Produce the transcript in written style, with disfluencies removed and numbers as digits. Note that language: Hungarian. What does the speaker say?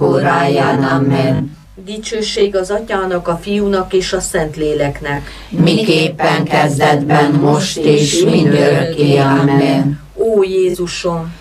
óráján. Amen. Dicsőség az Atyának, a Fiúnak és a Szentléleknek. Miképpen kezdetben, most és mindörökké. Amen. Ó Jézusom,